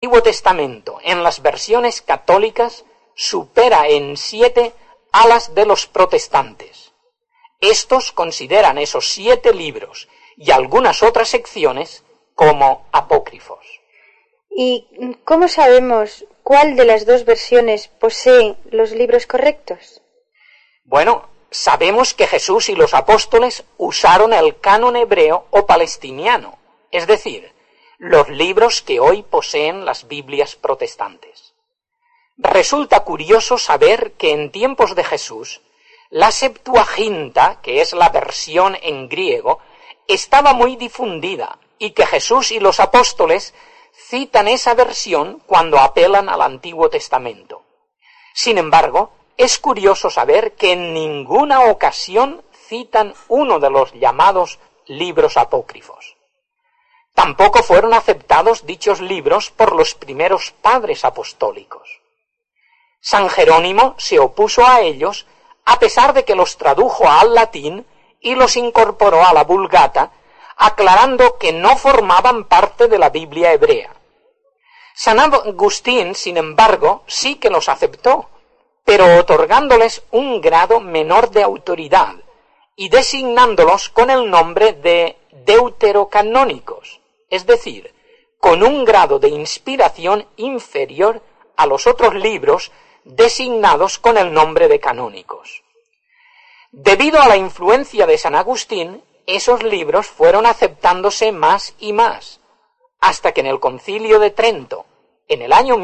Antiguo Testamento en las versiones católicas supera en 7 a las de los protestantes. Estos consideran esos 7 libros y algunas otras secciones como apócrifos. ¿Y cómo sabemos cuál de las dos versiones posee los libros correctos? Bueno, sabemos que Jesús y los apóstoles usaron el canon hebreo o palestiniano, es decir, los libros que hoy poseen las Biblias protestantes. Resulta curioso saber que en tiempos de Jesús, la Septuaginta, que es la versión en griego, estaba muy difundida y que Jesús y los apóstoles citan esa versión cuando apelan al Antiguo Testamento. Sin embargo, es curioso saber que en ninguna ocasión citan uno de los llamados libros apócrifos. Tampoco fueron aceptados dichos libros por los primeros padres apostólicos. San Jerónimo se opuso a ellos a pesar de que los tradujo al latín y los incorporó a la Vulgata, aclarando que no formaban parte de la Biblia hebrea. San Agustín, sin embargo, sí que los aceptó, pero otorgándoles un grado menor de autoridad y designándolos con el nombre de deuterocanónicos, es decir, con un grado de inspiración inferior a los otros libros designados con el nombre de canónicos. Debido a la influencia de San Agustín, esos libros fueron aceptándose más y más, hasta que en el Concilio de Trento, en el año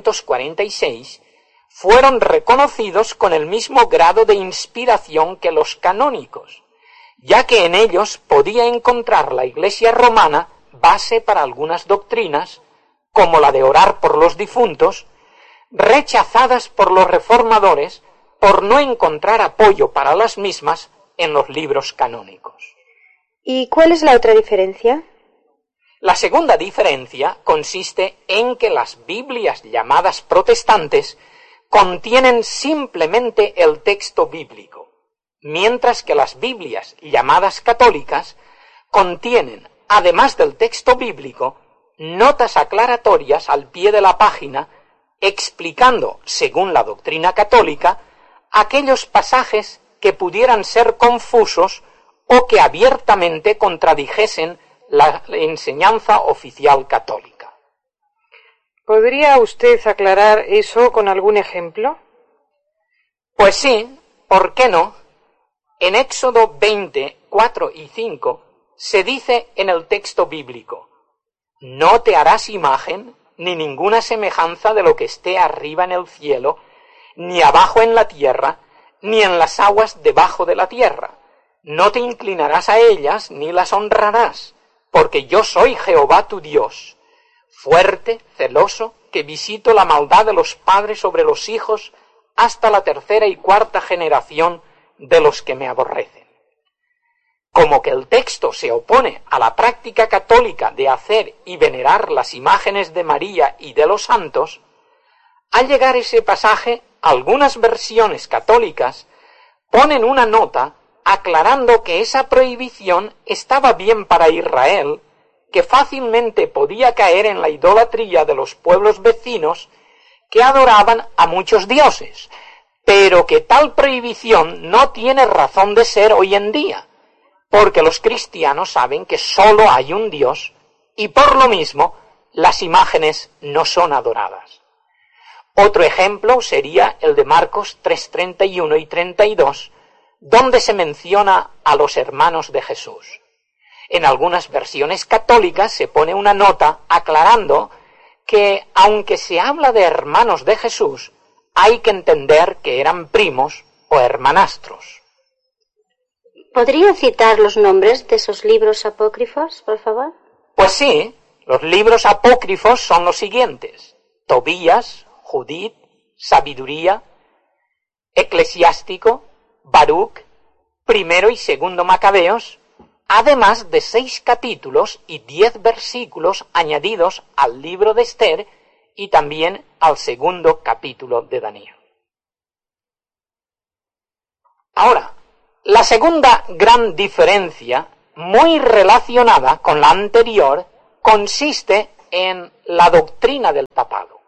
1546, fueron reconocidos con el mismo grado de inspiración que los canónicos, ya que en ellos podía encontrar la Iglesia romana base para algunas doctrinas, como la de orar por los difuntos, rechazadas por los reformadores por no encontrar apoyo para las mismas en los libros canónicos. ¿Y cuál es la otra diferencia? La segunda diferencia consiste en que las Biblias llamadas protestantes contienen simplemente el texto bíblico, mientras que las Biblias llamadas católicas contienen, además del texto bíblico, notas aclaratorias al pie de la página explicando, según la doctrina católica, aquellos pasajes que pudieran ser confusos o que abiertamente contradijesen la enseñanza oficial católica. ¿Podría usted aclarar eso con algún ejemplo? Pues sí, ¿por qué no? En Éxodo 20, 4 y 5 se dice en el texto bíblico: «No te harás imagen ni ninguna semejanza de lo que esté arriba en el cielo, ni abajo en la tierra, ni en las aguas debajo de la tierra. No te inclinarás a ellas, ni las honrarás, porque yo soy Jehová tu Dios, fuerte, celoso, que visito la maldad de los padres sobre los hijos hasta la 3ª y 4ª generación de los que me aborrecen». Como que el texto se opone a la práctica católica de hacer y venerar las imágenes de María y de los santos, al llegar ese pasaje, algunas versiones católicas ponen una nota aclarando que esa prohibición estaba bien para Israel, que fácilmente podía caer en la idolatría de los pueblos vecinos que adoraban a muchos dioses, pero que tal prohibición no tiene razón de ser hoy en día, porque los cristianos saben que solo hay un Dios y por lo mismo las imágenes no son adoradas. Otro ejemplo sería el de Marcos 3:31 y 32, donde se menciona a los hermanos de Jesús. En algunas versiones católicas se pone una nota aclarando que, aunque se habla de hermanos de Jesús, hay que entender que eran primos o hermanastros. ¿Podría citar los nombres de esos libros apócrifos, por favor? Pues sí, los libros apócrifos son los siguientes: Tobías, Judith, Sabiduría, Eclesiástico, Baruch, Primero y Segundo Macabeos, además de 6 capítulos y 10 versículos añadidos al libro de Esther y también al 2º capítulo de Daniel. Ahora, la segunda gran diferencia, muy relacionada con la anterior, consiste en la doctrina del papado.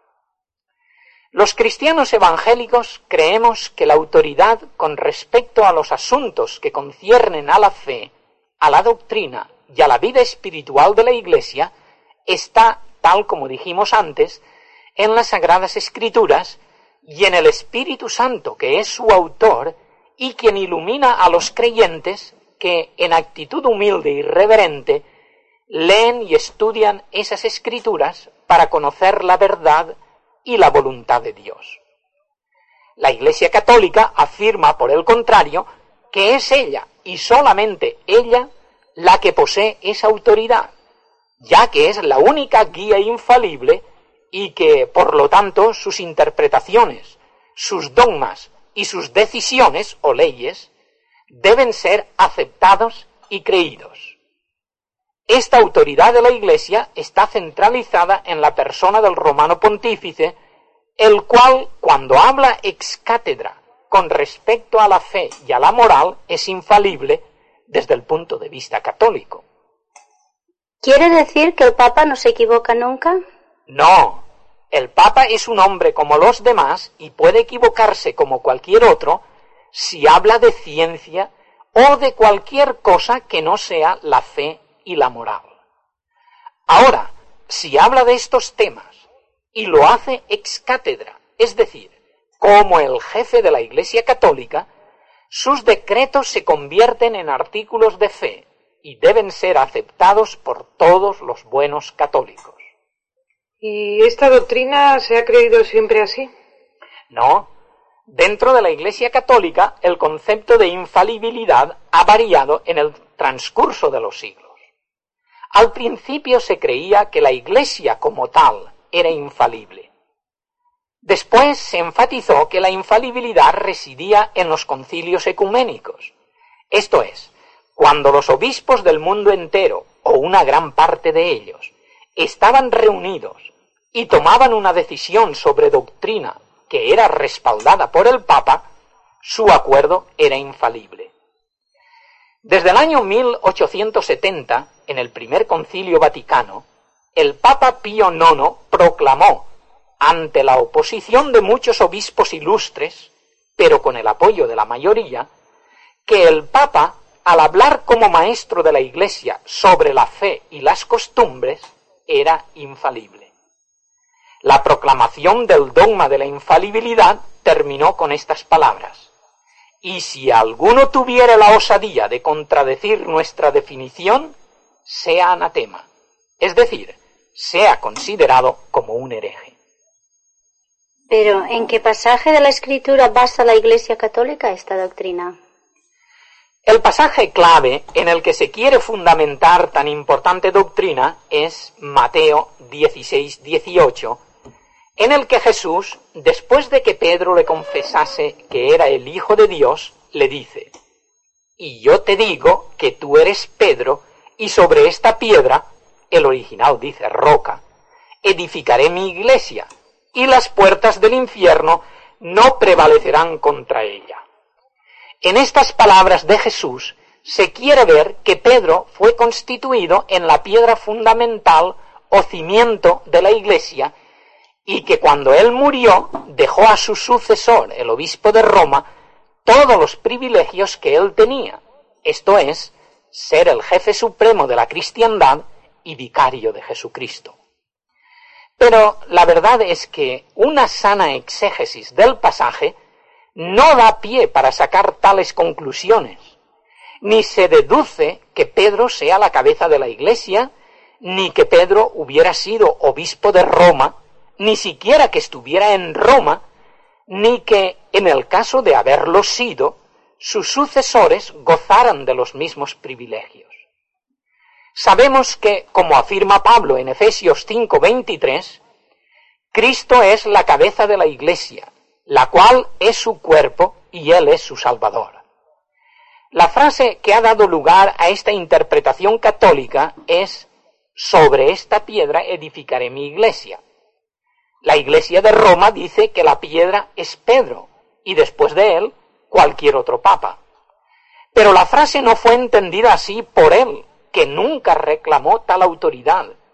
Los cristianos evangélicos creemos que la autoridad con respecto a los asuntos que conciernen a la fe, a la doctrina y a la vida espiritual de la Iglesia está, tal como dijimos antes, en las Sagradas Escrituras y en el Espíritu Santo, que es su autor y quien ilumina a los creyentes que, en actitud humilde y reverente, leen y estudian esas Escrituras para conocer la verdad y la voluntad de Dios. La Iglesia Católica afirma, por el contrario, que es ella, y solamente ella, la que posee esa autoridad, ya que es la única guía infalible y que, por lo tanto, sus interpretaciones, sus dogmas y sus decisiones o leyes deben ser aceptados y creídos. Esta autoridad de la Iglesia está centralizada en la persona del romano pontífice, el cual, cuando habla ex cátedra con respecto a la fe y a la moral, es infalible desde el punto de vista católico. ¿Quiere decir que el Papa no se equivoca nunca? No, el Papa es un hombre como los demás y puede equivocarse como cualquier otro si habla de ciencia o de cualquier cosa que no sea la fe y la moral. Ahora, si habla de estos temas y lo hace ex cátedra, es decir, como el jefe de la Iglesia Católica, sus decretos se convierten en artículos de fe y deben ser aceptados por todos los buenos católicos. ¿Y esta doctrina se ha creído siempre así? No. Dentro de la Iglesia Católica, el concepto de infalibilidad ha variado en el transcurso de los siglos. Al principio se creía que la Iglesia como tal era infalible. Después se enfatizó que la infalibilidad residía en los concilios ecuménicos, esto es, cuando los obispos del mundo entero, o una gran parte de ellos, estaban reunidos y tomaban una decisión sobre doctrina que era respaldada por el Papa, su acuerdo era infalible. Desde el año 1870, en el primer Concilio Vaticano, el Papa Pío IX proclamó, ante la oposición de muchos obispos ilustres, pero con el apoyo de la mayoría, que el Papa, al hablar como maestro de la Iglesia sobre la fe y las costumbres, era infalible. La proclamación del dogma de la infalibilidad terminó con estas palabras: y si alguno tuviere la osadía de contradecir nuestra definición, sea anatema, es decir, sea considerado como un hereje. Pero, ¿en qué pasaje de la Escritura basa la Iglesia Católica esta doctrina? El pasaje clave en el que se quiere fundamentar tan importante doctrina es Mateo 16-18, en el que Jesús, después de que Pedro le confesase que era el Hijo de Dios, le dice: y yo te digo que tú eres Pedro, y sobre esta piedra, el original dice roca, edificaré mi iglesia, y las puertas del infierno no prevalecerán contra ella. En estas palabras de Jesús se quiere ver que Pedro fue constituido en la piedra fundamental o cimiento de la iglesia, y que cuando él murió dejó a su sucesor, el obispo de Roma, todos los privilegios que él tenía, esto es, ser el jefe supremo de la cristiandad y vicario de Jesucristo. Pero la verdad es que una sana exégesis del pasaje no da pie para sacar tales conclusiones, ni se deduce que Pedro sea la cabeza de la Iglesia, ni que Pedro hubiera sido obispo de Roma, ni siquiera que estuviera en Roma, ni que, en el caso de haberlo sido, sus sucesores gozaran de los mismos privilegios. Sabemos que, como afirma Pablo en Efesios 5:23, Cristo es la cabeza de la Iglesia, la cual es su cuerpo y Él es su Salvador. La frase que ha dado lugar a esta interpretación católica es: sobre esta piedra edificaré mi iglesia. La Iglesia de Roma dice que la piedra es Pedro, y después de él, cualquier otro papa. Pero la frase no fue entendida así por él, que nunca reclamó tal autoridad,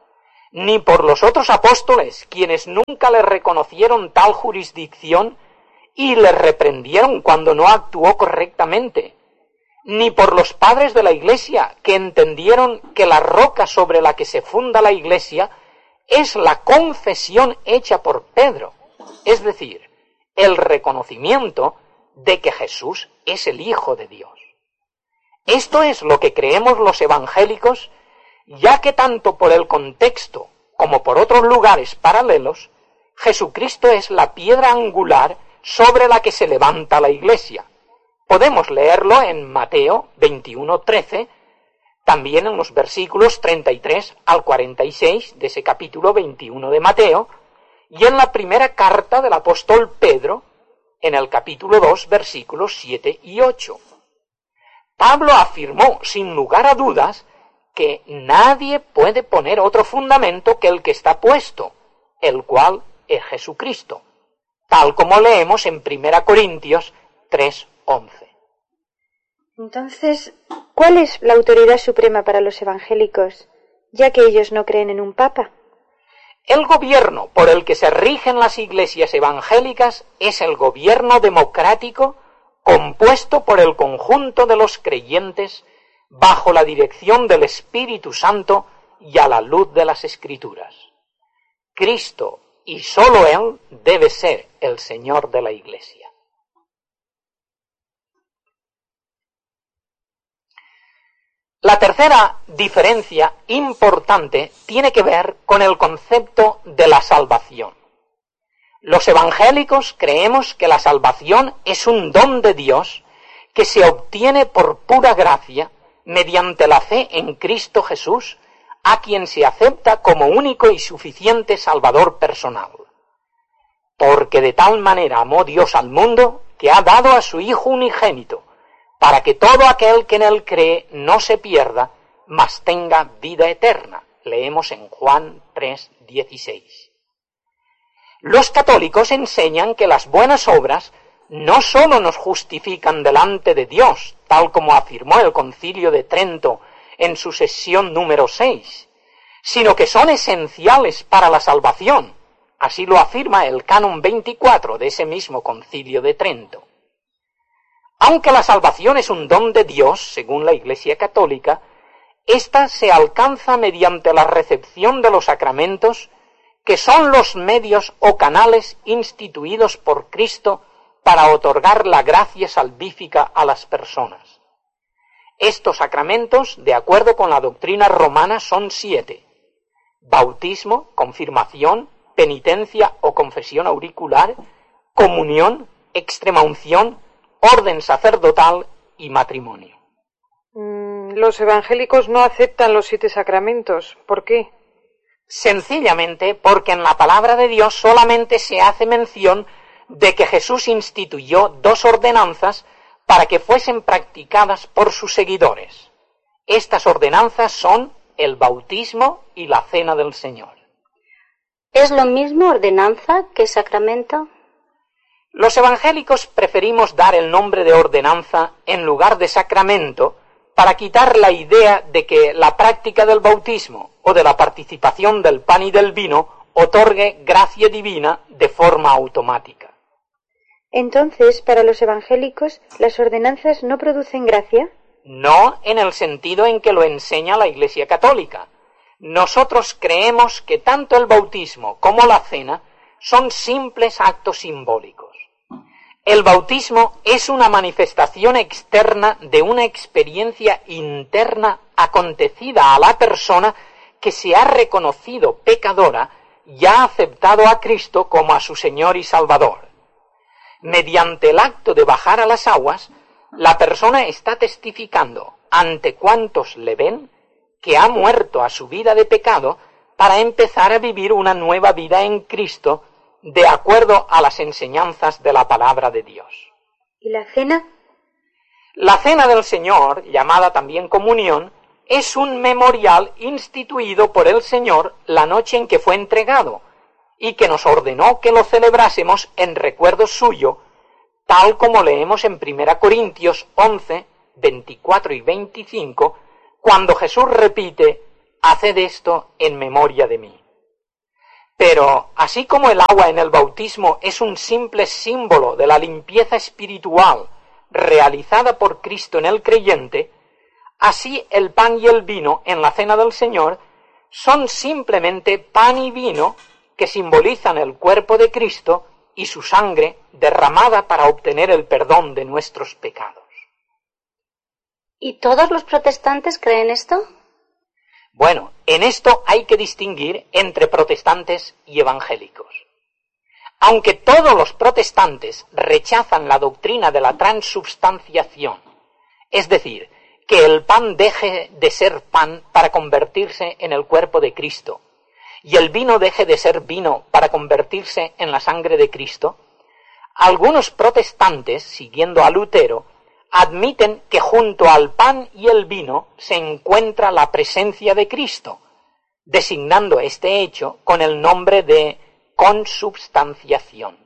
ni por los otros apóstoles, quienes nunca le reconocieron tal jurisdicción y le reprendieron cuando no actuó correctamente, ni por los padres de la Iglesia, que entendieron que la roca sobre la que se funda la Iglesia es la confesión hecha por Pedro, es decir, el reconocimiento de que Jesús es el Hijo de Dios. Esto es lo que creemos los evangélicos, ya que tanto por el contexto como por otros lugares paralelos, Jesucristo es la piedra angular sobre la que se levanta la Iglesia. Podemos leerlo en Mateo 21:13, también en los versículos 33 al 46 de ese capítulo 21 de Mateo, y en la primera carta del apóstol Pedro, en el capítulo 2, versículos 7 y 8. Pablo afirmó, sin lugar a dudas, que nadie puede poner otro fundamento que el que está puesto, el cual es Jesucristo, tal como leemos en 1 Corintios 3:11. Entonces, ¿cuál es la autoridad suprema para los evangélicos, ya que ellos no creen en un papa? El gobierno por el que se rigen las iglesias evangélicas es el gobierno democrático compuesto por el conjunto de los creyentes bajo la dirección del Espíritu Santo y a la luz de las Escrituras. Cristo y sólo Él debe ser el Señor de la Iglesia. La tercera diferencia importante tiene que ver con el concepto de la salvación. Los evangélicos creemos que la salvación es un don de Dios que se obtiene por pura gracia mediante la fe en Cristo Jesús, a quien se acepta como único y suficiente Salvador personal. Porque de tal manera amó Dios al mundo que ha dado a su Hijo unigénito, para que todo aquel que en él cree no se pierda, mas tenga vida eterna. Leemos en Juan 3:16. Los católicos enseñan que las buenas obras no sólo nos justifican delante de Dios, tal como afirmó el Concilio de Trento en su sesión número 6, sino que son esenciales para la salvación. Así lo afirma el Canon 24 de ese mismo Concilio de Trento. Aunque la salvación es un don de Dios, según la Iglesia Católica, ésta se alcanza mediante la recepción de los sacramentos, que son los medios o canales instituidos por Cristo para otorgar la gracia salvífica a las personas. Estos sacramentos, de acuerdo con la doctrina romana, son 7: bautismo, confirmación, penitencia o confesión auricular, comunión, extremaunción, orden sacerdotal y matrimonio. Los evangélicos no aceptan los 7 sacramentos. ¿Por qué? Sencillamente porque en la palabra de Dios solamente se hace mención de que Jesús instituyó 2 ordenanzas para que fuesen practicadas por sus seguidores. Estas ordenanzas son el bautismo y la cena del Señor. ¿Es lo mismo ordenanza que sacramento? Los evangélicos preferimos dar el nombre de ordenanza en lugar de sacramento para quitar la idea de que la práctica del bautismo o de la participación del pan y del vino otorgue gracia divina de forma automática. Entonces, para los evangélicos, ¿las ordenanzas no producen gracia? No en el sentido en que lo enseña la Iglesia Católica. Nosotros creemos que tanto el bautismo como la cena son simples actos simbólicos. El bautismo es una manifestación externa de una experiencia interna acontecida a la persona que se ha reconocido pecadora y ha aceptado a Cristo como a su Señor y Salvador. Mediante el acto de bajar a las aguas, la persona está testificando ante cuantos le ven que ha muerto a su vida de pecado para empezar a vivir una nueva vida en Cristo de acuerdo a las enseñanzas de la palabra de Dios. ¿Y la cena? La cena del Señor, llamada también comunión, es un memorial instituido por el Señor la noche en que fue entregado y que nos ordenó que lo celebrásemos en recuerdo suyo, tal como leemos en 1 Corintios 11, 24 y 25, cuando Jesús repite: haced esto en memoria de mí. Pero, así como el agua en el bautismo es un simple símbolo de la limpieza espiritual realizada por Cristo en el creyente, así el pan y el vino en la cena del Señor son simplemente pan y vino que simbolizan el cuerpo de Cristo y su sangre derramada para obtener el perdón de nuestros pecados. ¿Y todos los protestantes creen esto? Bueno, en esto hay que distinguir entre protestantes y evangélicos. Aunque todos los protestantes rechazan la doctrina de la transubstanciación, es decir, que el pan deje de ser pan para convertirse en el cuerpo de Cristo, y el vino deje de ser vino para convertirse en la sangre de Cristo, algunos protestantes, siguiendo a Lutero, admiten que junto al pan y el vino se encuentra la presencia de Cristo, designando este hecho con el nombre de consubstanciación.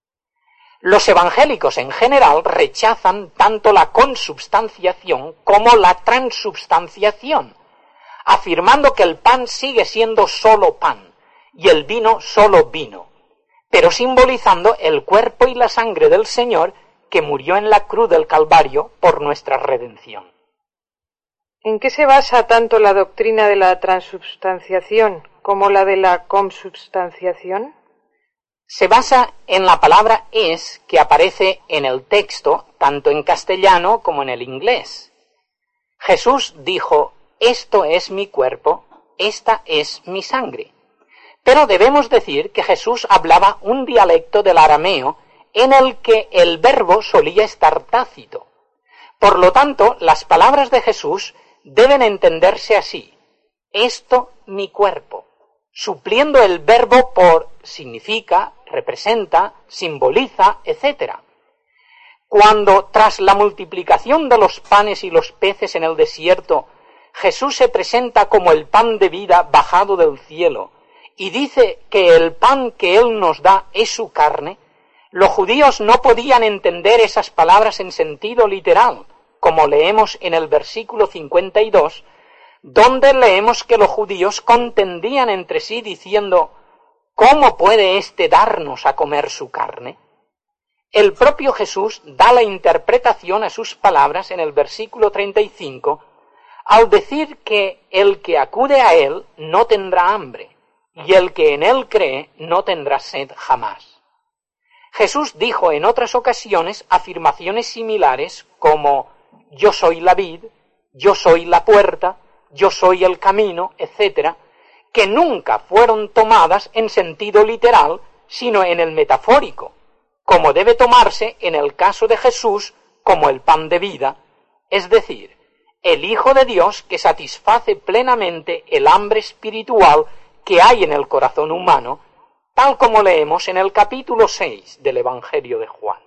Los evangélicos en general rechazan tanto la consubstanciación como la transubstanciación, afirmando que el pan sigue siendo solo pan y el vino solo vino, pero simbolizando el cuerpo y la sangre del Señor que murió en la cruz del Calvario por nuestra redención. ¿En qué se basa tanto la doctrina de la transubstanciación como la de la consubstanciación? Se basa en la palabra es que aparece en el texto, tanto en castellano como en el inglés. Jesús dijo, esto es mi cuerpo, esta es mi sangre. Pero debemos decir que Jesús hablaba un dialecto del arameo en el que el verbo solía estar tácito. Por lo tanto, las palabras de Jesús deben entenderse así, esto mi cuerpo, supliendo el verbo por significa, representa, simboliza, etc. Cuando, tras la multiplicación de los panes y los peces en el desierto, Jesús se presenta como el pan de vida bajado del cielo y dice que el pan que Él nos da es su carne, los judíos no podían entender esas palabras en sentido literal, como leemos en el versículo 52, donde leemos que los judíos contendían entre sí diciendo, ¿cómo puede éste darnos a comer su carne? El propio Jesús da la interpretación a sus palabras en el versículo 35, al decir que el que acude a Él no tendrá hambre, y el que en Él cree no tendrá sed jamás. Jesús dijo en otras ocasiones afirmaciones similares como yo soy la vid, yo soy la puerta, yo soy el camino, etc., que nunca fueron tomadas en sentido literal, sino en el metafórico, como debe tomarse en el caso de Jesús como el pan de vida, es decir, el Hijo de Dios que satisface plenamente el hambre espiritual que hay en el corazón humano, tal como leemos en el capítulo 6 del Evangelio de Juan.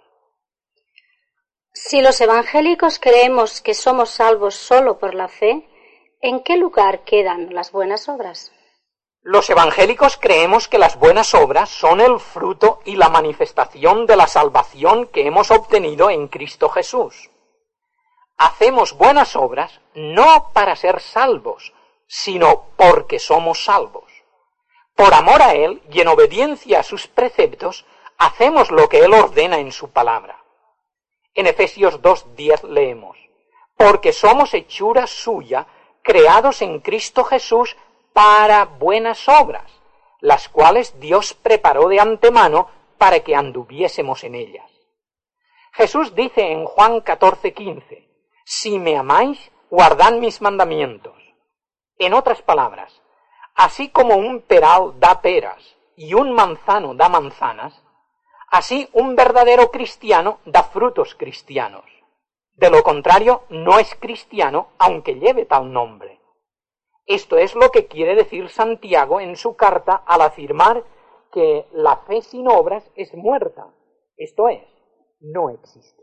Si los evangélicos creemos que somos salvos solo por la fe, ¿en qué lugar quedan las buenas obras? Los evangélicos creemos que las buenas obras son el fruto y la manifestación de la salvación que hemos obtenido en Cristo Jesús. Hacemos buenas obras no para ser salvos, sino porque somos salvos. Por amor a Él y en obediencia a sus preceptos, hacemos lo que Él ordena en su palabra. En Efesios 2:10 leemos, porque somos hechura suya, creados en Cristo Jesús para buenas obras, las cuales Dios preparó de antemano para que anduviésemos en ellas. Jesús dice en Juan 14:15, si me amáis, guardad mis mandamientos. En otras palabras, así como un peral da peras y un manzano da manzanas, así un verdadero cristiano da frutos cristianos. De lo contrario, no es cristiano aunque lleve tal nombre. Esto es lo que quiere decir Santiago en su carta al afirmar que la fe sin obras es muerta, esto es, no existe.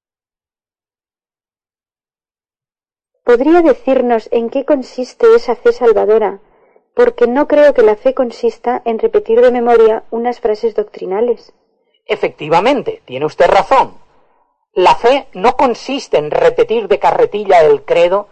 ¿Podría decirnos en qué consiste esa fe salvadora? Porque no creo que la fe consista en repetir de memoria unas frases doctrinales. Efectivamente, tiene usted razón. La fe no consiste en repetir de carretilla el credo,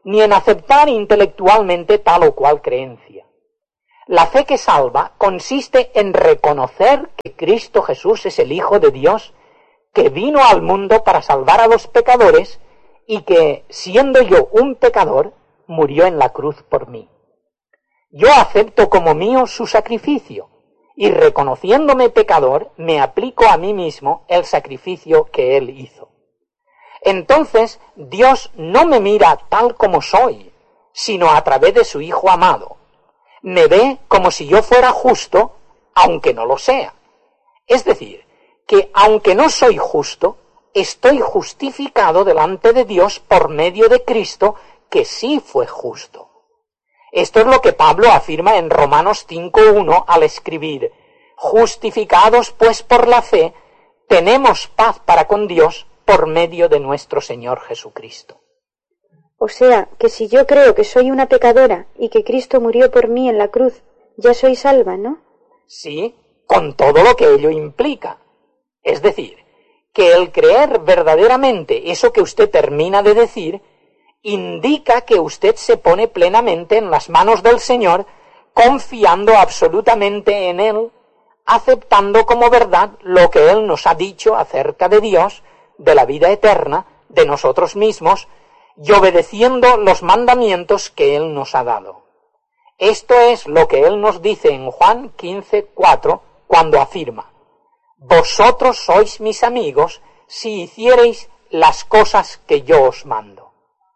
ni en aceptar intelectualmente tal o cual creencia. La fe que salva consiste en reconocer que Cristo Jesús es el Hijo de Dios, que vino al mundo para salvar a los pecadores y que, siendo yo un pecador, murió en la cruz por mí. Yo acepto como mío su sacrificio y, reconociéndome pecador, me aplico a mí mismo el sacrificio que Él hizo. Entonces Dios no me mira tal como soy, sino a través de su Hijo amado. Me ve como si yo fuera justo, aunque no lo sea. Es decir, que aunque no soy justo, estoy justificado delante de Dios por medio de Cristo, que sí fue justo. Esto es lo que Pablo afirma en Romanos 5:1 al escribir: justificados pues por la fe, tenemos paz para con Dios por medio de nuestro Señor Jesucristo. O sea, que si yo creo que soy una pecadora y que Cristo murió por mí en la cruz, ya soy salva, ¿no? Sí, con todo lo que ello implica. Es decir, que el creer verdaderamente eso que usted termina de decir indica que usted se pone plenamente en las manos del Señor, confiando absolutamente en Él, aceptando como verdad lo que Él nos ha dicho acerca de Dios, de la vida eterna, de nosotros mismos, y obedeciendo los mandamientos que Él nos ha dado. Esto es lo que Él nos dice en Juan 15:4, cuando afirma: vosotros sois mis amigos si hiciereis las cosas que yo os mando.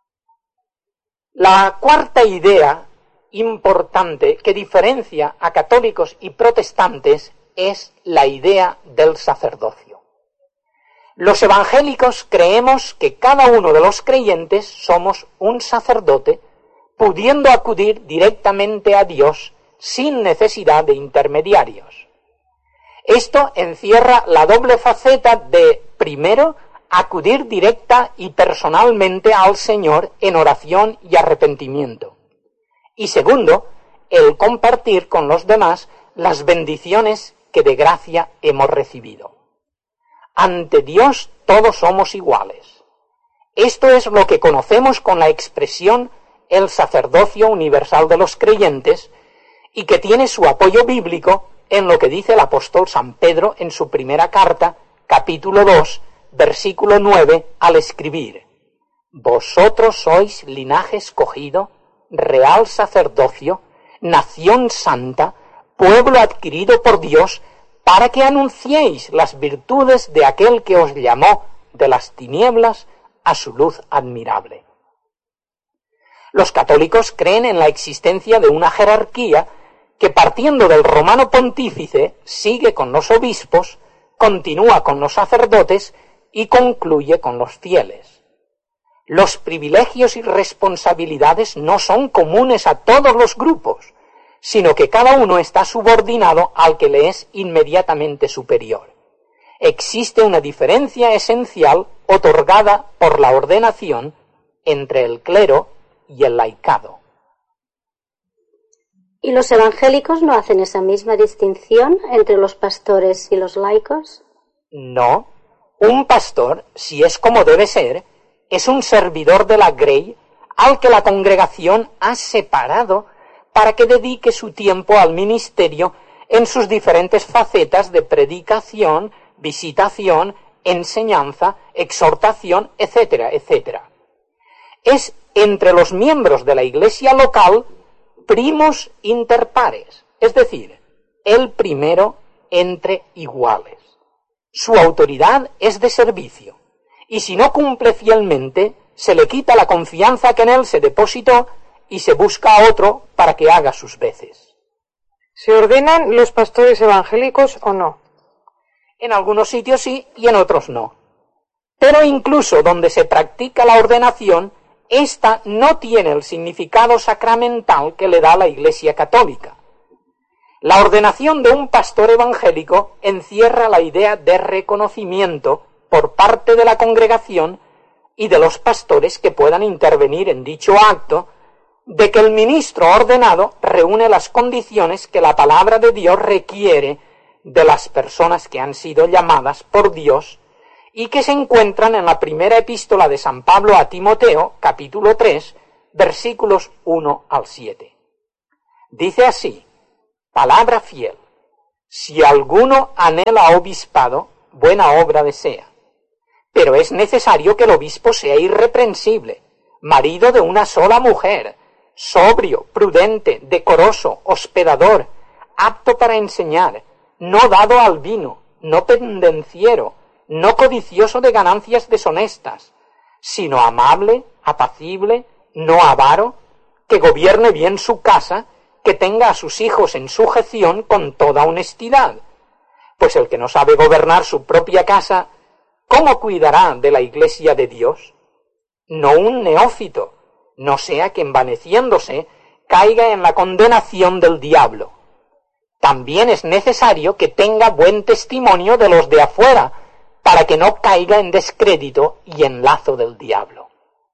La cuarta idea importante que diferencia a católicos y protestantes es la idea del sacerdocio. Los evangélicos creemos que cada uno de los creyentes somos un sacerdote, pudiendo acudir directamente a Dios sin necesidad de intermediarios. Esto encierra la doble faceta de, primero, acudir directa y personalmente al Señor en oración y arrepentimiento. Y segundo, el compartir con los demás las bendiciones que de gracia hemos recibido. Ante Dios todos somos iguales. Esto es lo que conocemos con la expresión el sacerdocio universal de los creyentes y que tiene su apoyo bíblico en lo que dice el apóstol San Pedro en su primera carta, capítulo 2, versículo 9, al escribir: vosotros sois linaje escogido, real sacerdocio, nación santa, pueblo adquirido por Dios, para que anunciéis las virtudes de aquel que os llamó de las tinieblas a su luz admirable. Los católicos creen en la existencia de una jerarquía que, partiendo del romano pontífice, sigue con los obispos, continúa con los sacerdotes y concluye con los fieles. Los privilegios y responsabilidades no son comunes a todos los grupos, sino que cada uno está subordinado al que le es inmediatamente superior. Existe una diferencia esencial otorgada por la ordenación entre el clero y el laicado. ¿Y los evangélicos no hacen esa misma distinción entre los pastores y los laicos? No. Un pastor, si es como debe ser, es un servidor de la grey al que la congregación ha separado para que dedique su tiempo al ministerio en sus diferentes facetas de predicación, visitación, enseñanza, exhortación, etcétera, etcétera. Es entre los miembros de la iglesia local primus inter pares, es decir, el primero entre iguales. Su autoridad es de servicio, y si no cumple fielmente, se le quita la confianza que en él se depositó y se busca a otro para que haga sus veces. ¿Se ordenan los pastores evangélicos o no? En algunos sitios sí y en otros no. Pero incluso donde se practica la ordenación, ésta no tiene el significado sacramental que le da la Iglesia católica. La ordenación de un pastor evangélico encierra la idea de reconocimiento por parte de la congregación y de los pastores que puedan intervenir en dicho acto, de que el ministro ordenado reúne las condiciones que la palabra de Dios requiere de las personas que han sido llamadas por Dios y que se encuentran en la primera epístola de San Pablo a Timoteo, capítulo 3, versículos 1 al 7. Dice así: palabra fiel. Si alguno anhela obispado, buena obra desea. Pero es necesario que el obispo sea irreprensible, marido de una sola mujer, sobrio, prudente, decoroso, hospedador, apto para enseñar, no dado al vino, no pendenciero, no codicioso de ganancias deshonestas, sino amable, apacible, no avaro, que gobierne bien su casa, que tenga a sus hijos en sujeción con toda honestidad. Pues el que no sabe gobernar su propia casa, ¿cómo cuidará de la iglesia de Dios? No un neófito, no sea que envaneciéndose caiga en la condenación del diablo. También es necesario que tenga buen testimonio de los de afuera, para que no caiga en descrédito y en lazo del diablo.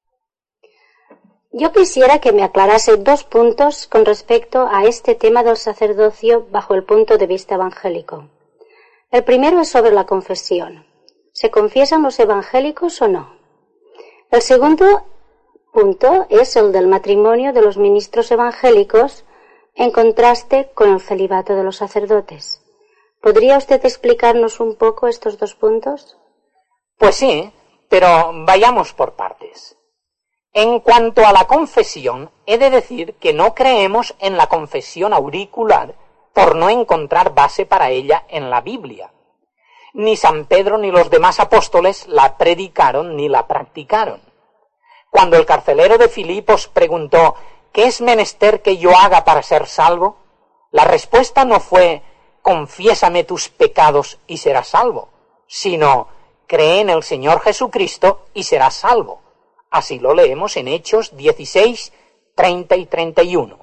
Yo quisiera que me aclarase 2 puntos con respecto a este tema del sacerdocio bajo el punto de vista evangélico. El primero es sobre la confesión. ¿Se confiesan los evangélicos o no? El segundo punto es el del matrimonio de los ministros evangélicos en contraste con el celibato de los sacerdotes. ¿Podría usted explicarnos un poco estos 2 puntos? Pues sí, pero vayamos por partes. En cuanto a la confesión, he de decir que no creemos en la confesión auricular por no encontrar base para ella en la Biblia. Ni San Pedro ni los demás apóstoles la predicaron ni la practicaron. Cuando el carcelero de Filipos preguntó: ¿qué es menester que yo haga para ser salvo?, la respuesta no fue: confiésame tus pecados y serás salvo, sino: cree en el Señor Jesucristo y serás salvo. Así lo leemos en Hechos 16, 30 y 31.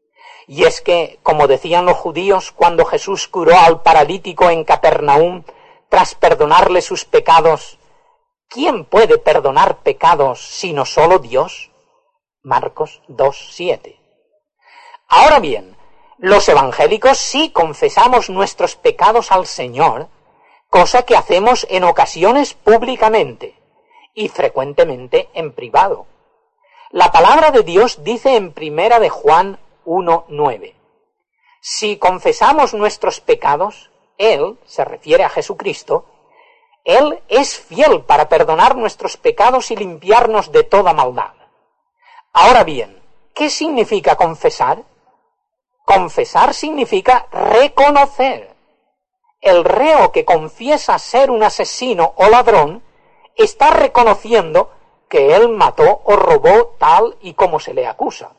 Y es que, como decían los judíos cuando Jesús curó al paralítico en Capernaum, tras perdonarle sus pecados, ¿quién puede perdonar pecados sino solo Dios? Marcos 2, 7. Ahora bien, los evangélicos sí confesamos nuestros pecados al Señor, cosa que hacemos en ocasiones públicamente y frecuentemente en privado. La palabra de Dios dice en 1 de Juan 1:9: si confesamos nuestros pecados, Él, se refiere a Jesucristo, Él es fiel para perdonar nuestros pecados y limpiarnos de toda maldad. Ahora bien, ¿qué significa confesar? Confesar significa reconocer. El reo que confiesa ser un asesino o ladrón está reconociendo que él mató o robó tal y como se le acusa.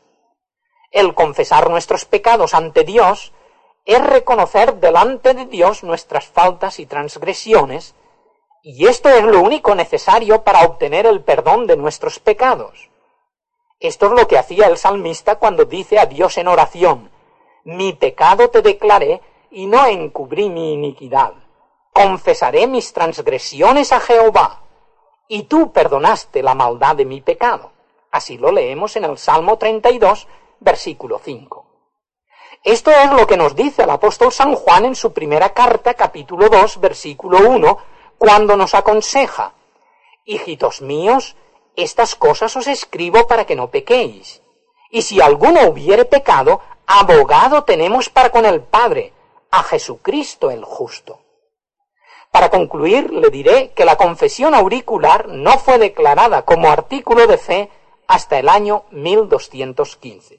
El confesar nuestros pecados ante Dios es reconocer delante de Dios nuestras faltas y transgresiones, y esto es lo único necesario para obtener el perdón de nuestros pecados. Esto es lo que hacía el salmista cuando dice a Dios en oración: mi pecado te declaré y no encubrí mi iniquidad. Confesaré mis transgresiones a Jehová, y tú perdonaste la maldad de mi pecado. Así lo leemos en el Salmo 32, versículo 5. Esto es lo que nos dice el apóstol San Juan en su primera carta, capítulo 2, versículo 1, cuando nos aconseja: hijitos míos, estas cosas os escribo para que no pequéis. Y si alguno hubiere pecado, abogado tenemos para con el Padre, a Jesucristo el justo. Para concluir, le diré que la confesión auricular no fue declarada como artículo de fe hasta el año 1215.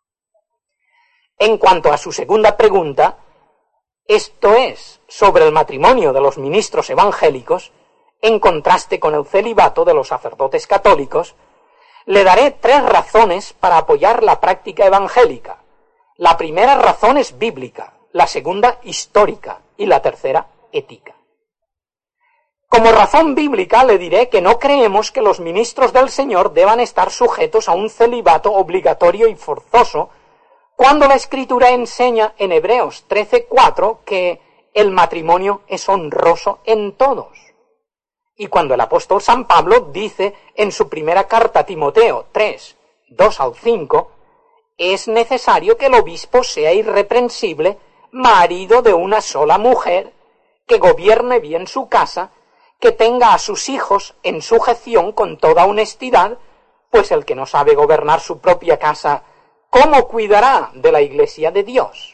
En cuanto a su segunda pregunta, esto es, sobre el matrimonio de los ministros evangélicos, en contraste con el celibato de los sacerdotes católicos, le daré 3 razones para apoyar la práctica evangélica. La primera razón es bíblica, la segunda histórica y la tercera ética. Como razón bíblica le diré que no creemos que los ministros del Señor deban estar sujetos a un celibato obligatorio y forzoso, cuando la Escritura enseña en Hebreos 13:4 que el matrimonio es honroso en todos. Y cuando el apóstol San Pablo dice en su primera carta a Timoteo 3, 2 al 5, es necesario que el obispo sea irreprensible, marido de una sola mujer, que gobierne bien su casa, que tenga a sus hijos en sujeción con toda honestidad, pues el que no sabe gobernar su propia casa, ¿cómo cuidará de la Iglesia de Dios?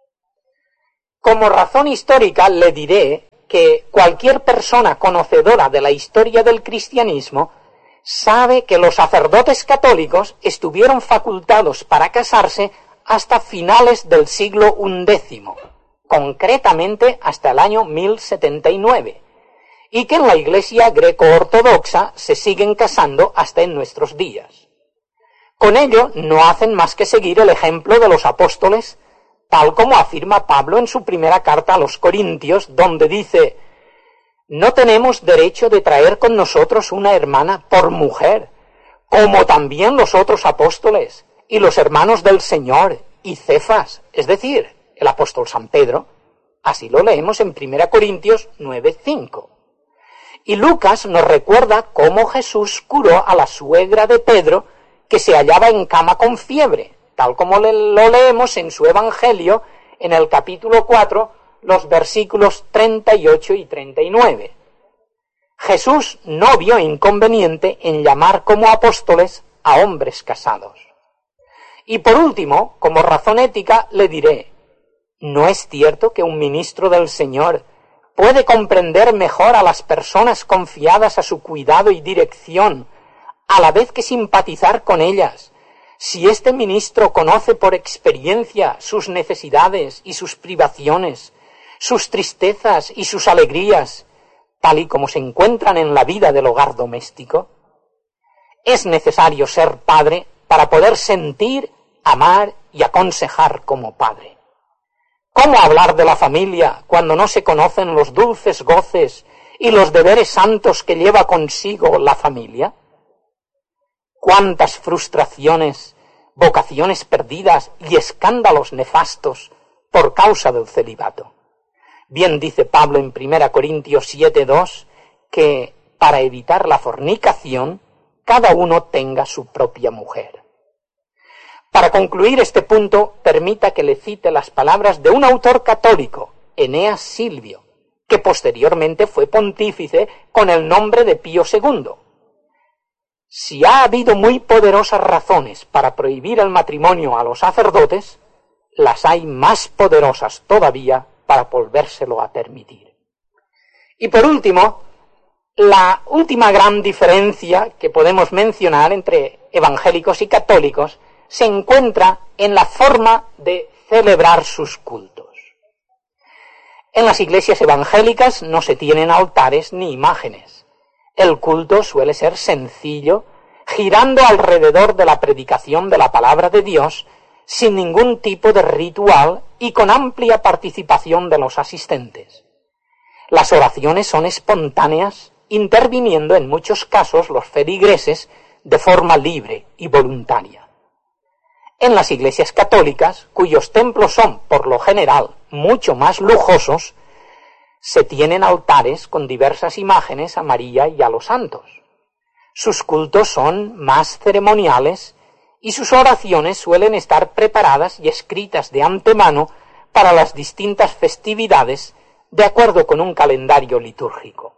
Como razón histórica le diré que cualquier persona conocedora de la historia del cristianismo sabe que los sacerdotes católicos estuvieron facultados para casarse hasta finales del siglo XI, concretamente hasta el año 1079, y que en la Iglesia greco-ortodoxa se siguen casando hasta en nuestros días. Con ello no hacen más que seguir el ejemplo de los apóstoles, tal como afirma Pablo en su primera carta a los Corintios, donde dice: no tenemos derecho de traer con nosotros una hermana por mujer, como también los otros apóstoles y los hermanos del Señor y Cefas, es decir, el apóstol San Pedro. Así lo leemos en 1 Corintios 9:5. Y Lucas nos recuerda cómo Jesús curó a la suegra de Pedro, que se hallaba en cama con fiebre, tal como lo leemos en su Evangelio en el capítulo 4, los versículos 38 y 39. Jesús no vio inconveniente en llamar como apóstoles a hombres casados. Y por último, como razón ética, le diré: ¿no es cierto que un ministro del Señor puede comprender mejor a las personas confiadas a su cuidado y dirección, a la vez que simpatizar con ellas, si este ministro conoce por experiencia sus necesidades y sus privaciones, sus tristezas y sus alegrías, tal y como se encuentran en la vida del hogar doméstico? Es necesario ser padre para poder sentir, amar y aconsejar como padre. ¿Cómo hablar de la familia cuando no se conocen los dulces goces y los deberes santos que lleva consigo la familia? ¿Cuántas frustraciones, vocaciones perdidas y escándalos nefastos por causa del celibato? Bien dice Pablo en 1 Corintios 7:2 que para evitar la fornicación cada uno tenga su propia mujer. Para concluir este punto, permita que le cite las palabras de un autor católico, Eneas Silvio, que posteriormente fue pontífice con el nombre de Pío II. Si ha habido muy poderosas razones para prohibir el matrimonio a los sacerdotes, las hay más poderosas todavía para volvérselo a permitir. Y por último, la última gran diferencia que podemos mencionar entre evangélicos y católicos se encuentra en la forma de celebrar sus cultos. En las iglesias evangélicas no se tienen altares ni imágenes. El culto suele ser sencillo, girando alrededor de la predicación de la palabra de Dios, sin ningún tipo de ritual y con amplia participación de los asistentes. Las oraciones son espontáneas, interviniendo en muchos casos los feligreses de forma libre y voluntaria. En las iglesias católicas, cuyos templos son, por lo general, mucho más lujosos, se tienen altares con diversas imágenes a María y a los santos. Sus cultos son más ceremoniales y sus oraciones suelen estar preparadas y escritas de antemano para las distintas festividades de acuerdo con un calendario litúrgico.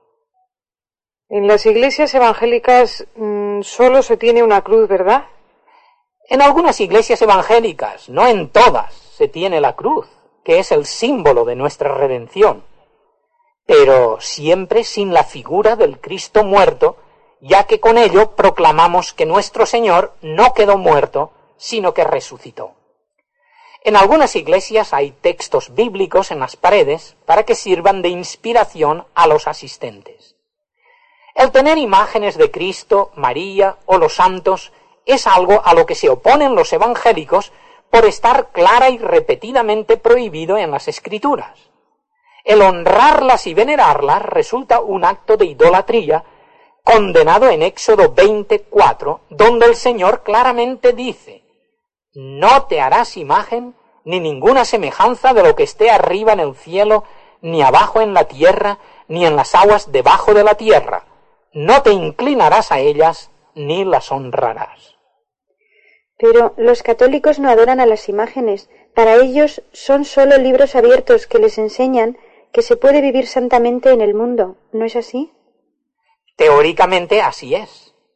En las iglesias evangélicas solo se tiene una cruz, ¿verdad? En algunas iglesias evangélicas, no en todas, se tiene la cruz, que es el símbolo de nuestra redención, pero siempre sin la figura del Cristo muerto, ya que con ello proclamamos que nuestro Señor no quedó muerto, sino que resucitó. En algunas iglesias hay textos bíblicos en las paredes para que sirvan de inspiración a los asistentes. El tener imágenes de Cristo, María o los santos es algo a lo que se oponen los evangélicos por estar clara y repetidamente prohibido en las Escrituras. El honrarlas y venerarlas resulta un acto de idolatría condenado en Éxodo 20:4, donde el Señor claramente dice: no te harás imagen ni ninguna semejanza de lo que esté arriba en el cielo, ni abajo en la tierra, ni en las aguas debajo de la tierra. No te inclinarás a ellas, ni las honrarás. Pero los católicos no adoran a las imágenes. Para ellos son solo libros abiertos que les enseñan que se puede vivir santamente en el mundo. ¿No es así? Teóricamente así es.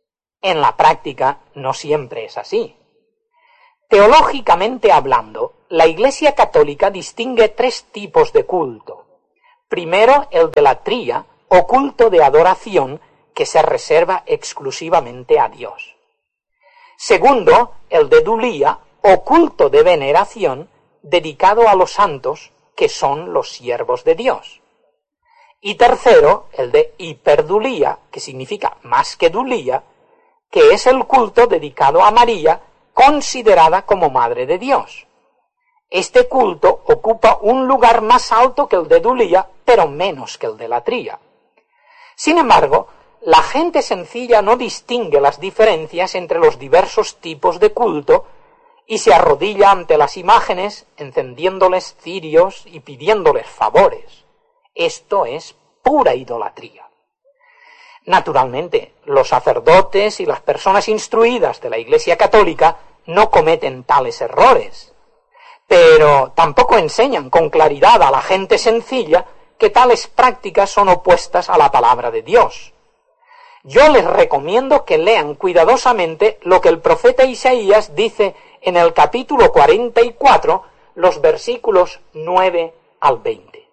En la práctica no siempre es así. Teológicamente hablando, la Iglesia Católica distingue tres tipos de culto. Primero, el de la tría, o culto de adoración, que se reserva exclusivamente a Dios. Segundo, el de dulía, o culto de veneración, dedicado a los santos, que son los siervos de Dios. Y tercero, el de hiperdulía, que significa más que dulía, que es el culto dedicado a María, considerada como Madre de Dios. Este culto ocupa un lugar más alto que el de dulía, pero menos que el de la tría. Sin embargo, la gente sencilla no distingue las diferencias entre los diversos tipos de culto y se arrodilla ante las imágenes, encendiéndoles cirios y pidiéndoles favores. Esto es pura idolatría. Naturalmente, los sacerdotes y las personas instruidas de la Iglesia Católica no cometen tales errores, pero tampoco enseñan con claridad a la gente sencilla que tales prácticas son opuestas a la palabra de Dios. Yo les recomiendo que lean cuidadosamente lo que el profeta Isaías dice en el capítulo 44, los versículos 9 al 20.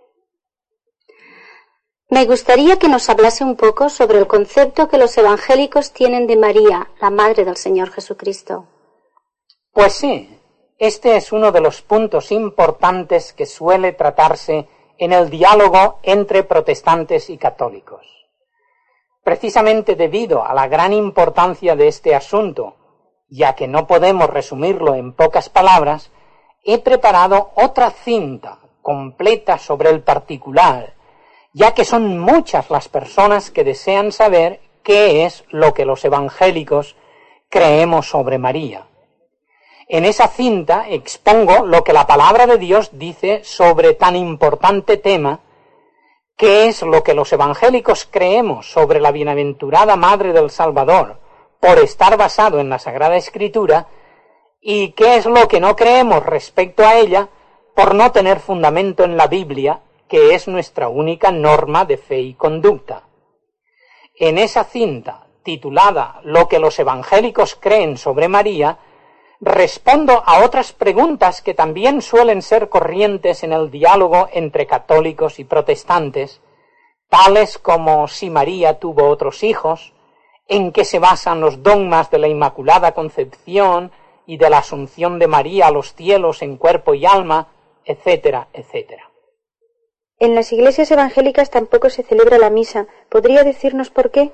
Me gustaría que nos hablase un poco sobre el concepto que los evangélicos tienen de María, la Madre del Señor Jesucristo. Pues sí, este es uno de los puntos importantes que suele tratarse en el diálogo entre protestantes y católicos. Precisamente debido a la gran importancia de este asunto, ya que no podemos resumirlo en pocas palabras, he preparado otra cinta completa sobre el particular, ya que son muchas las personas que desean saber qué es lo que los evangélicos creemos sobre María. En esa cinta expongo lo que la palabra de Dios dice sobre tan importante tema, qué es lo que los evangélicos creemos sobre la bienaventurada Madre del Salvador, por estar basado en la Sagrada Escritura, y qué es lo que no creemos respecto a ella, por no tener fundamento en la Biblia, que es nuestra única norma de fe y conducta. En esa cinta, titulada Lo que los evangélicos creen sobre María, respondo a otras preguntas que también suelen ser corrientes en el diálogo entre católicos y protestantes, tales como si María tuvo otros hijos, en qué se basan los dogmas de la Inmaculada Concepción y de la Asunción de María a los cielos en cuerpo y alma, etcétera, etcétera. En las iglesias evangélicas tampoco se celebra la misa. ¿Podría decirnos por qué?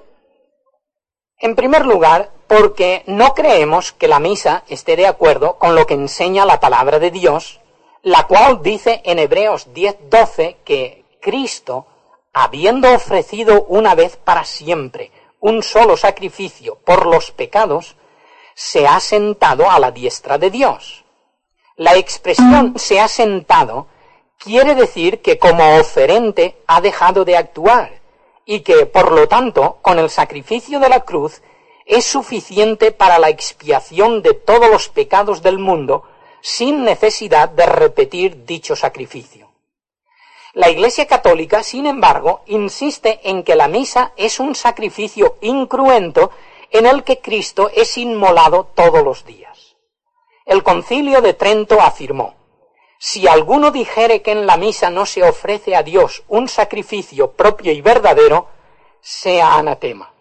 En primer lugar, porque no creemos que la misa esté de acuerdo con lo que enseña la palabra de Dios, la cual dice en Hebreos 10:12 que Cristo, habiendo ofrecido una vez para siempre un solo sacrificio por los pecados, se ha sentado a la diestra de Dios. La expresión se ha sentado quiere decir que como oferente ha dejado de actuar y que, por lo tanto, con el sacrificio de la cruz es suficiente para la expiación de todos los pecados del mundo sin necesidad de repetir dicho sacrificio. La Iglesia Católica, sin embargo, insiste en que la misa es un sacrificio incruento en el que Cristo es inmolado todos los días. El Concilio de Trento afirmó: si alguno dijere que en la misa no se ofrece a Dios un sacrificio propio y verdadero, sea anatema.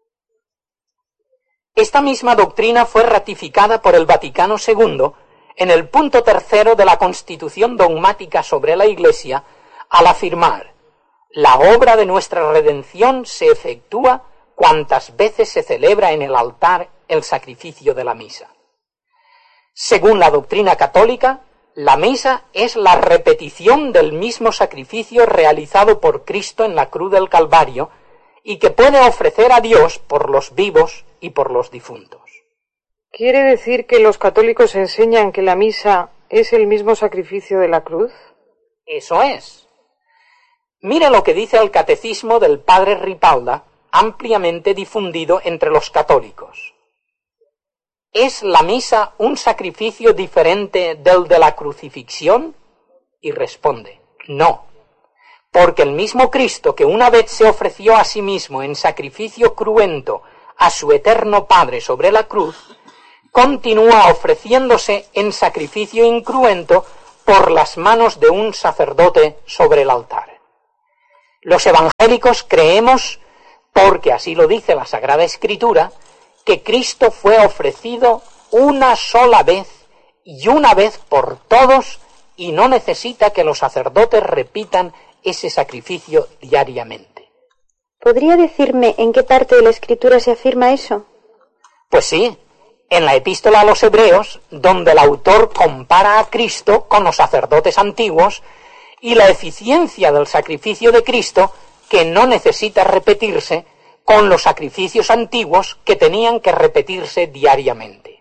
Esta misma doctrina fue ratificada por el Vaticano II en el punto 3 de la Constitución dogmática sobre la Iglesia, al afirmar: la obra de nuestra redención se efectúa cuantas veces se celebra en el altar el sacrificio de la misa. Según la doctrina católica, la misa es la repetición del mismo sacrificio realizado por Cristo en la cruz del Calvario y que puede ofrecer a Dios por los vivos y por los difuntos. ¿Quiere decir que los católicos enseñan que la misa es el mismo sacrificio de la cruz? Eso es. Mire lo que dice el catecismo del padre Ripalda, ampliamente difundido entre los católicos. ¿Es la misa un sacrificio diferente del de la crucifixión? Y responde: no, porque el mismo Cristo que una vez se ofreció a sí mismo en sacrificio cruento a su eterno Padre sobre la cruz, continúa ofreciéndose en sacrificio incruento por las manos de un sacerdote sobre el altar. Los evangélicos creemos, porque así lo dice la Sagrada Escritura, que Cristo fue ofrecido una sola vez y una vez por todos, y no necesita que los sacerdotes repitan ese sacrificio diariamente. ¿Podría decirme en qué parte de la Escritura se afirma eso? Pues sí, en la Epístola a los Hebreos, donde el autor compara a Cristo con los sacerdotes antiguos y la eficiencia del sacrificio de Cristo, que no necesita repetirse, con los sacrificios antiguos que tenían que repetirse diariamente.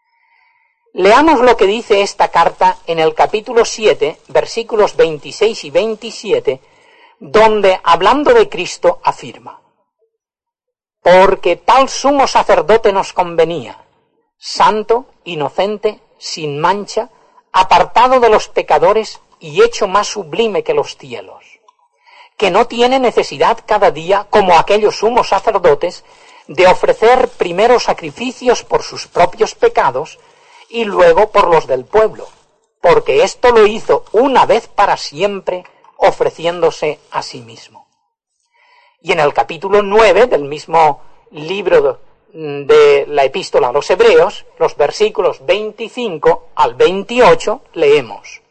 Leamos lo que dice esta carta en el capítulo 7, versículos 26 y 27, donde, hablando de Cristo, afirma: porque tal sumo sacerdote nos convenía, santo, inocente, sin mancha, apartado de los pecadores y hecho más sublime que los cielos, que no tiene necesidad cada día, como aquellos sumos sacerdotes, de ofrecer primero sacrificios por sus propios pecados y luego por los del pueblo, porque esto lo hizo una vez para siempre, ofreciéndose a sí mismo. Y en el capítulo 9 del mismo libro de la Epístola a los Hebreos, los versículos 25 al 28, leemos: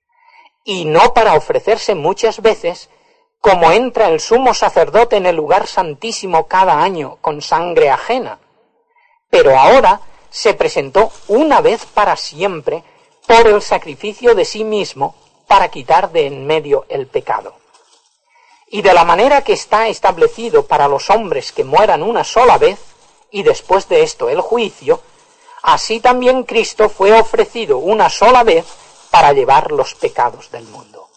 y no para ofrecerse muchas veces, como entra el sumo sacerdote en el lugar santísimo cada año con sangre ajena, pero ahora se presentó una vez para siempre por el sacrificio de sí mismo para quitar de en medio el pecado. Y de la manera que está establecido para los hombres que mueran una sola vez, y después de esto el juicio, así también Cristo fue ofrecido una sola vez para llevar los pecados del mundo.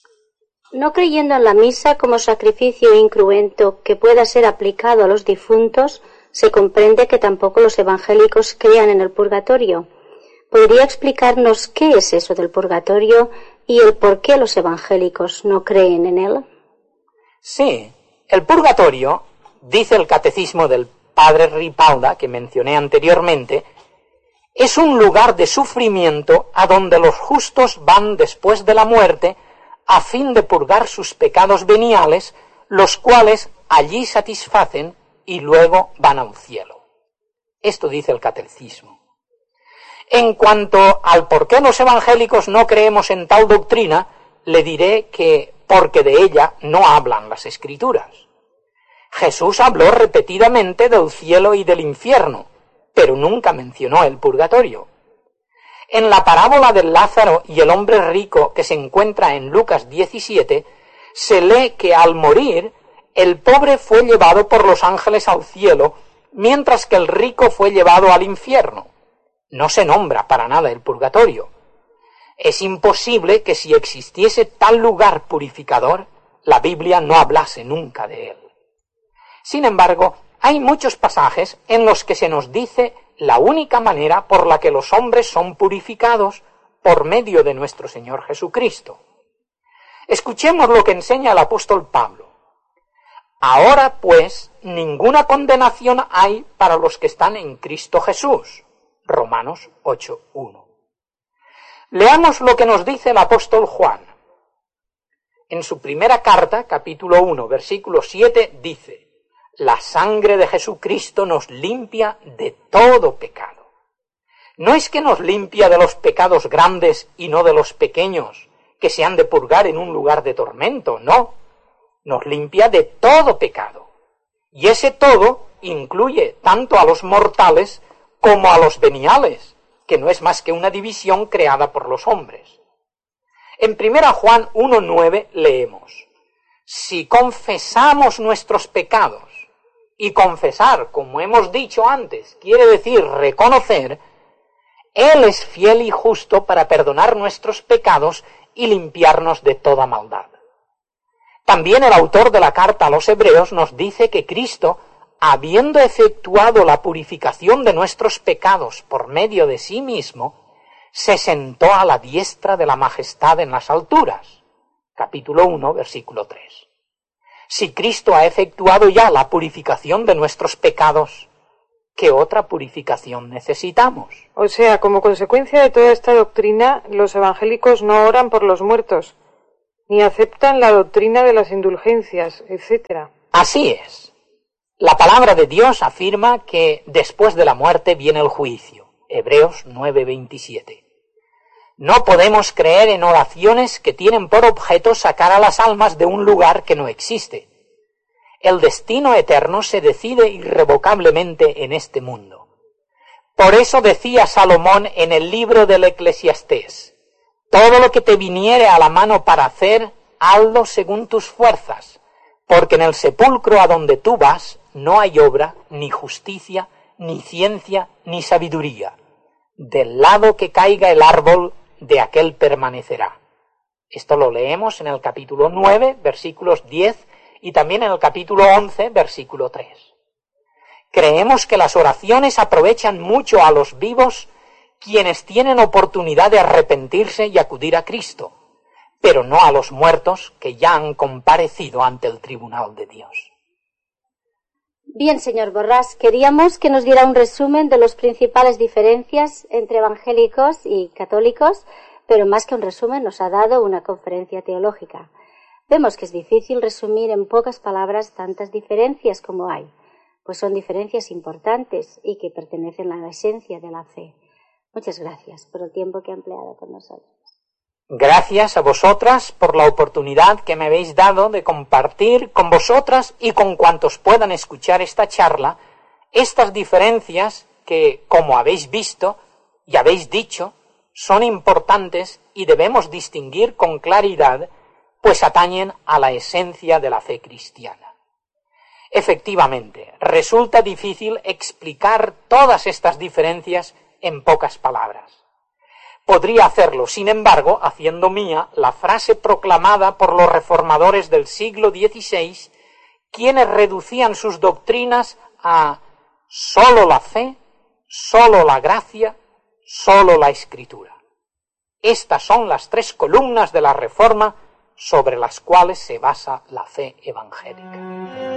No creyendo en la misa como sacrificio incruento que pueda ser aplicado a los difuntos, se comprende que tampoco los evangélicos crean en el purgatorio. ¿Podría explicarnos qué es eso del purgatorio y el por qué los evangélicos no creen en él? Sí, el purgatorio, dice el catecismo del padre Ripalda, que mencioné anteriormente, es un lugar de sufrimiento a donde los justos van después de la muerte a fin de purgar sus pecados veniales, los cuales allí satisfacen y luego van al cielo. Esto dice el catecismo. En cuanto al por qué los evangélicos no creemos en tal doctrina, le diré que porque de ella no hablan las Escrituras. Jesús habló repetidamente del cielo y del infierno, pero nunca mencionó el purgatorio. En la parábola del Lázaro y el hombre rico que se encuentra en Lucas 17, se lee que al morir, el pobre fue llevado por los ángeles al cielo, mientras que el rico fue llevado al infierno. No se nombra para nada el purgatorio. Es imposible que si existiese tal lugar purificador, la Biblia no hablase nunca de él. Sin embargo, hay muchos pasajes en los que se nos dice la única manera por la que los hombres son purificados por medio de nuestro Señor Jesucristo. Escuchemos lo que enseña el apóstol Pablo. Ahora, pues, ninguna condenación hay para los que están en Cristo Jesús. Romanos 8:1. Leamos lo que nos dice el apóstol Juan. En su primera carta, capítulo 1, versículo 7, dice: la sangre de Jesucristo nos limpia de todo pecado. No es que nos limpia de los pecados grandes y no de los pequeños, que se han de purgar en un lugar de tormento, no. Nos limpia de todo pecado. Y ese todo incluye tanto a los mortales como a los veniales, que no es más que una división creada por los hombres. En 1 Juan 1:9 leemos: si confesamos nuestros pecados, y confesar, como hemos dicho antes, quiere decir reconocer, Él es fiel y justo para perdonar nuestros pecados y limpiarnos de toda maldad. También el autor de la carta a los Hebreos nos dice que Cristo, habiendo efectuado la purificación de nuestros pecados por medio de sí mismo, se sentó a la diestra de la majestad en las alturas. Capítulo 1, versículo 3. Si Cristo ha efectuado ya la purificación de nuestros pecados, ¿qué otra purificación necesitamos? O sea, como consecuencia de toda esta doctrina, los evangélicos no oran por los muertos, ni aceptan la doctrina de las indulgencias, etc. Así es. La palabra de Dios afirma que después de la muerte viene el juicio. Hebreos 9:27. No podemos creer en oraciones que tienen por objeto sacar a las almas de un lugar que no existe. El destino eterno se decide irrevocablemente en este mundo. Por eso decía Salomón en el libro del Eclesiastés: todo lo que te viniere a la mano para hacer, hazlo según tus fuerzas, porque en el sepulcro a donde tú vas no hay obra, ni justicia, ni ciencia, ni sabiduría. Del lado que caiga el árbol, de aquel permanecerá. Esto lo leemos en el capítulo 9, versículos 10, y también en el capítulo 11, versículo 3. Creemos que las oraciones aprovechan mucho a los vivos, quienes tienen oportunidad de arrepentirse y acudir a Cristo, pero no a los muertos que ya han comparecido ante el tribunal de Dios. Bien, señor Borrás, queríamos que nos diera un resumen de las principales diferencias entre evangélicos y católicos, pero más que un resumen nos ha dado una conferencia teológica. Vemos que es difícil resumir en pocas palabras tantas diferencias como hay, pues son diferencias importantes y que pertenecen a la esencia de la fe. Muchas gracias por el tiempo que ha empleado con nosotros. Gracias a vosotras por la oportunidad que me habéis dado de compartir con vosotras y con cuantos puedan escuchar esta charla estas diferencias que, como habéis visto y habéis dicho, son importantes y debemos distinguir con claridad, pues atañen a la esencia de la fe cristiana. Efectivamente, resulta difícil explicar todas estas diferencias en pocas palabras. Podría hacerlo, sin embargo, haciendo mía la frase proclamada por los reformadores del siglo XVI, quienes reducían sus doctrinas a sólo la fe, sólo la gracia, sólo la Escritura. Estas son las 3 columnas de la Reforma sobre las cuales se basa la fe evangélica.